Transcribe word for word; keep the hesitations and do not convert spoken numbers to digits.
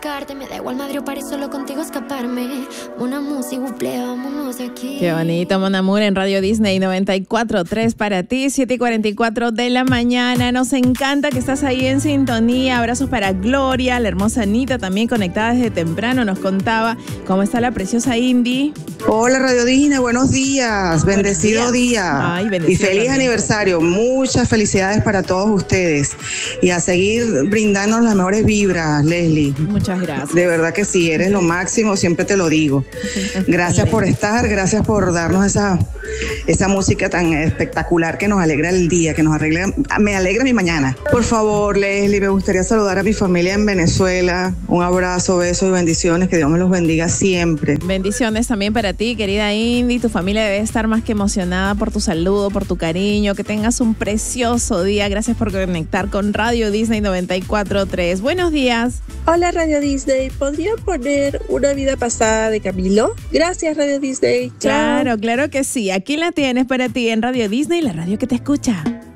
Me da igual madre o París, solo contigo escaparme. Mon amour, s'il vous plaît, vámonos de aquí. Qué bonito, Mon amour en Radio Disney noventa y cuatro punto tres para ti, siete y cuarenta y cuatro de la mañana. Nos encanta que estás ahí en sintonía. Abrazos para Gloria, la hermosa Anita, también conectada desde temprano. Nos contaba cómo está la preciosa Indy. Hola Radio Disney, buenos días, bendecido día. Ay, y bendecido feliz también. aniversario, muchas felicidades para todos ustedes y a seguir brindándonos las mejores vibras, Leslie. Muchas gracias. De verdad que sí, eres lo máximo, siempre te lo digo. Gracias por estar, gracias por darnos esa, esa música tan espectacular que nos alegra el día, que nos alegra, me alegra mi mañana. Por favor, Leslie, me gustaría saludar a mi familia en Venezuela. Un abrazo, besos y bendiciones, que Dios me los bendiga siempre. Bendiciones también para ti, querida Indy. Tu familia debe estar más que emocionada por tu saludo, por tu cariño. Que tengas un precioso día. Gracias por conectar con Radio Disney noventa y cuatro punto tres. Buenos días. Hola Radio Disney, ¿podría poner Una vida pasada de Camilo? Gracias Radio Disney. Chao. Claro, claro que sí. Aquí la tienes para ti en Radio Disney, la radio que te escucha.